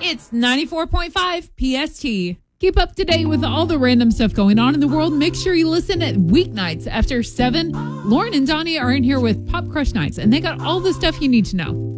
It's 94.5 PST. Keep up to date with all the random stuff going on in the world. Make sure you listen at weeknights after 7. Lauren and Donnie are in here with Pop Crush Nights, and they got all the stuff you need to know.